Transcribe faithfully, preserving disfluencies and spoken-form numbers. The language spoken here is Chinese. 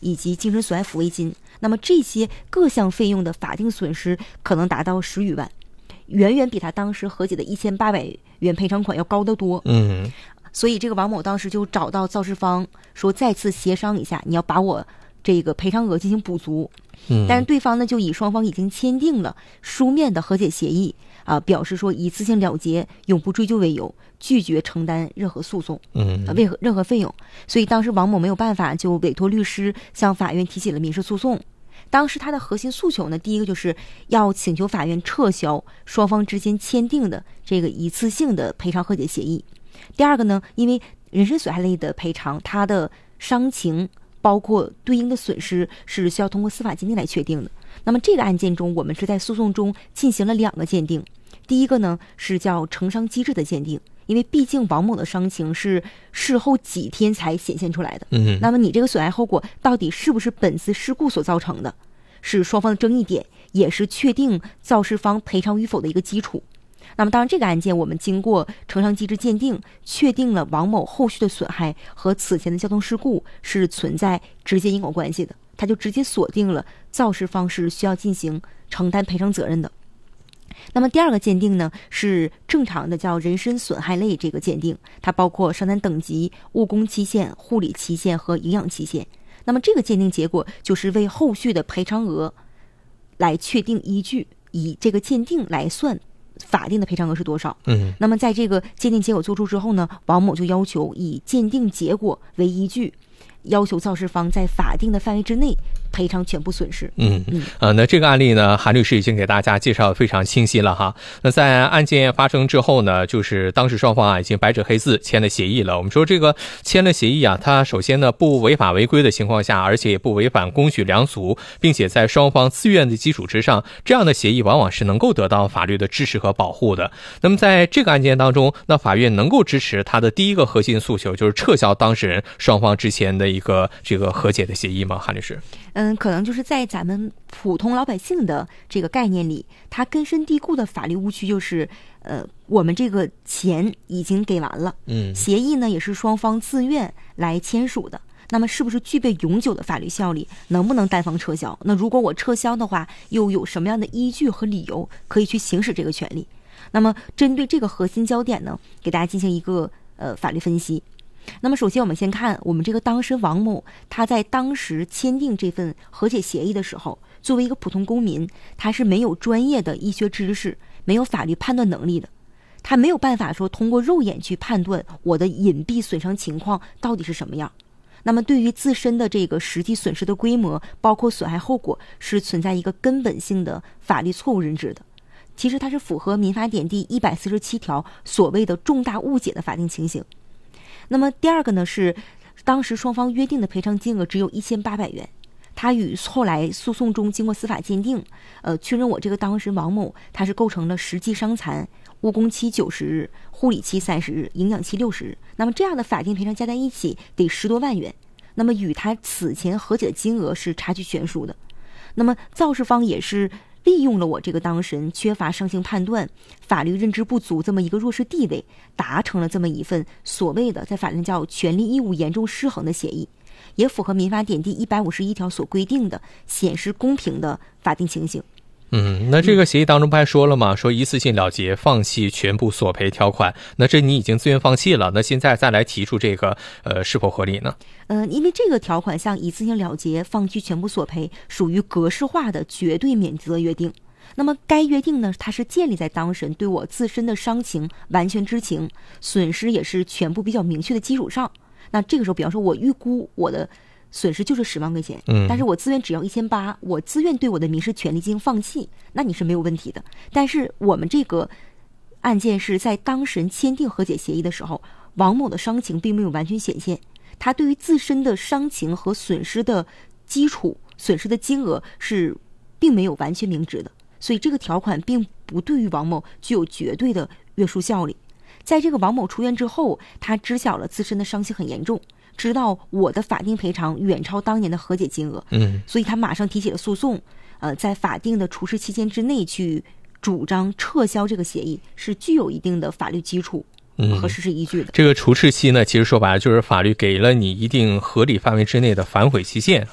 以及精神损害抚慰金。那么这些各项费用的法定损失可能达到十余万，远远比他当时和解的一千八百元赔偿款要高得多。 嗯， 所以这个王某当时就找到肇事方说，再次协商一下，你要把我这个赔偿额进行补足。 嗯， 但是对方呢就以双方已经签订了书面的和解协议啊，表示说一次性了结，永不追究为由，拒绝承担任何诉讼， 嗯， 为何任何费用。所以当时王某没有办法，就委托律师向法院提起了民事诉讼。当时他的核心诉求呢，第一个就是要请求法院撤销双方之间签订的这个一次性的赔偿和解协议。第二个呢，因为人身损害类的赔偿，它的伤情包括对应的损失是需要通过司法鉴定来确定的。那么这个案件中，我们是在诉讼中进行了两个鉴定。第一个呢是叫承伤机制的鉴定，因为毕竟王某的伤情是事后几天才显现出来的。 嗯， 那么你这个损害后果到底是不是本次事故所造成的，是双方的争议点，也是确定肇事方赔偿与否的一个基础。那么当然这个案件我们经过承伤机制鉴定，确定了王某后续的损害和此前的交通事故是存在直接因果关系的，他就直接锁定了肇事方是需要进行承担赔偿责任的。那么第二个鉴定呢是正常的叫人身损害类这个鉴定，它包括伤残等级、误工期限、护理期限和营养期限。那么这个鉴定结果就是为后续的赔偿额来确定依据，以这个鉴定来算法定的赔偿额是多少。 嗯， 那么在这个鉴定结果做出之后呢，王某就要求以鉴定结果为依据，要求肇事方在法定的范围之内赔偿全部损失。 嗯呃，那这个案例呢，韩律师已经给大家介绍得非常清晰了哈。那在案件发生之后呢，就是当时双方啊已经白纸黑字签了协议了。我们说这个签了协议啊，它首先呢不违法违规的情况下，而且也不违反公序良俗，并且在双方自愿的基础之上，这样的协议往往是能够得到法律的支持和保护的。那么在这个案件当中，那法院能够支持他的第一个核心诉求，就是撤销当事人双方之前的一个这个和解的协议吗？韩律师？ 嗯，可能就是在咱们普通老百姓的这个概念里，它根深蒂固的法律误区就是，呃，我们这个钱已经给完了， 嗯， 协议呢也是双方自愿来签署的，那么是不是具备永久的法律效力？能不能单方撤销？那如果我撤销的话，又有什么样的依据和理由可以去行使这个权利？那么针对这个核心焦点呢，给大家进行一个呃法律分析。那么首先我们先看我们这个当事人王某，他在当时签订这份和解协议的时候，作为一个普通公民，他是没有专业的医学知识，没有法律判断能力的，他没有办法说通过肉眼去判断我的隐蔽损伤情况到底是什么样。那么对于自身的这个实际损失的规模，包括损害后果，是存在一个根本性的法律错误认知的。其实它是符合民法典第一百四十七条所谓的重大误解的法定情形。那么第二个呢是，当时双方约定的赔偿金额只有一千八百元，他与后来诉讼中经过司法鉴定，呃，确认我这个当事人王某他是构成了实际伤残、误工期九十日、护理期三十日、营养期六十日，那么这样的法定赔偿加在一起得十多万元，那么与他此前和解的金额是差距悬殊的。那么肇事方也是利用了我这个当事人缺乏伤情判断、法律认知不足这么一个弱势地位，达成了这么一份所谓的在法律叫权利义务严重失衡的协议，也符合民法典第一百五十一条所规定的显示公平的法定情形。 嗯，那这个协议当中不还说了吗？说一次性了结，放弃全部索赔条款。那这你已经自愿放弃了，那现在再来提出这个，呃，是否合理呢？ 呃，因为这个条款像一次性了结、放弃全部索赔，属于格式化的绝对免责约定。那么该约定呢，它是建立在当事人对我自身的伤情完全知情，损失也是全部比较明确的基础上。那这个时候，比方说我预估我的损失就是十万块钱， 嗯， 但是我自愿只要一千八，我自愿对我的民事权利进行放弃，那你是没有问题的。但是我们这个案件是在当事人签订和解协议的时候，王某的伤情并没有完全显现，他对于自身的伤情和损失的基础、损失的金额是并没有完全明知的，所以这个条款并不对于王某具有绝对的约束效力。在这个王某出院之后，他知晓了自身的伤情很严重，知道我的法定赔偿远超当年的和解金额， 嗯， 所以他马上提起了诉讼，呃，在法定的除斥期间之内去主张撤销这个协议，是具有一定的法律基础和事实依据的。 嗯，这个除斥期呢，其实说白了就是法律给了你一定合理范围之内的反悔期限